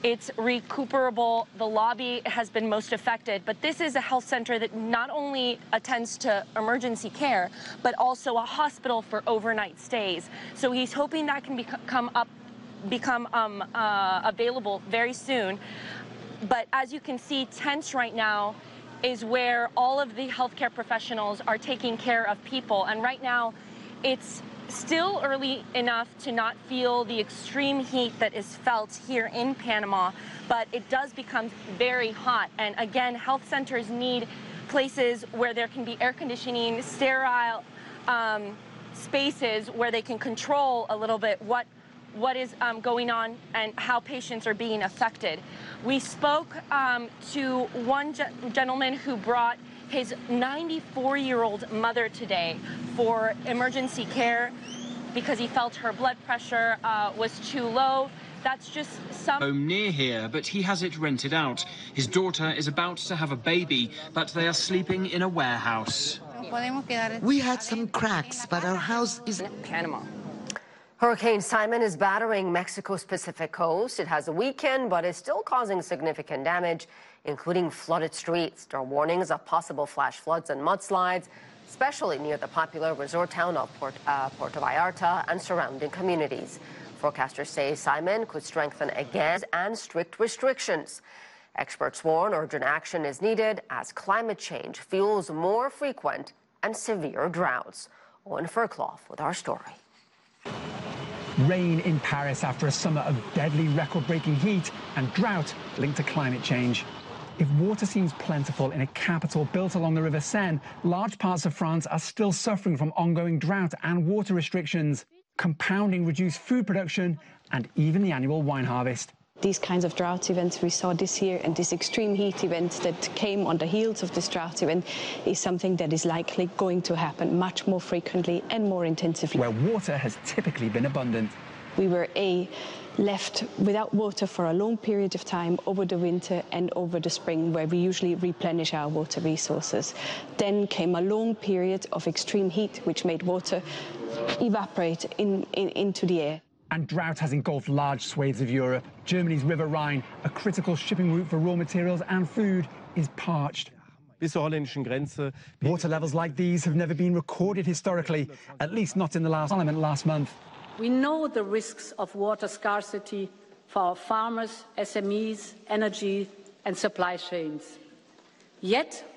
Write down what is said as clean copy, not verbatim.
It's recuperable. The lobby has been most affected, but this is a health center that not only attends to emergency care, but also a hospital for overnight stays. So he's hoping that can become available very soon. But as you can see, tents right now is where all of the healthcare professionals are taking care of people. And right now, it's still early enough to not feel the extreme heat that is felt here in Panama, but it does become very hot. And again, health centers need places where there can be air conditioning, sterile spaces where they can control a little bit what is going on and how patients are being affected. We spoke to one gentleman who brought his 94-year-old mother today for emergency care because he felt her blood pressure was too low. That's just some home near here, but he has it rented out. His daughter is about to have a baby, but they are sleeping in a warehouse. We had some cracks, but our house is in Panama. Hurricane Simon is battering Mexico's Pacific coast. It has weakened, but is still causing significant damage, including flooded streets. There are warnings of possible flash floods and mudslides, especially near the popular resort town of Puerto Vallarta and surrounding communities. Forecasters say Simon could strengthen again and strict restrictions. Experts warn urgent action is needed as climate change fuels more frequent and severe droughts. Owen Fairclough with our story. Rain in Paris after a summer of deadly record-breaking heat and drought linked to climate change. If water seems plentiful in a capital built along the River Seine, large parts of France are still suffering from ongoing drought and water restrictions, compounding reduced food production and even the annual wine harvest. These kinds of drought events we saw this year and this extreme heat event that came on the heels of this drought event is something that is likely going to happen much more frequently and more intensively. Where water has typically been abundant. We were left without water for a long period of time over the winter and over the spring, where we usually replenish our water resources. Then came a long period of extreme heat, which made water evaporate into the air. And drought has engulfed large swathes of Europe. Germany's River Rhine, a critical shipping route for raw materials and food, is parched. Water levels like these have never been recorded historically, at least not in the Parliament last month. We know the risks of water scarcity for our farmers, SMEs, energy and supply chains. Yet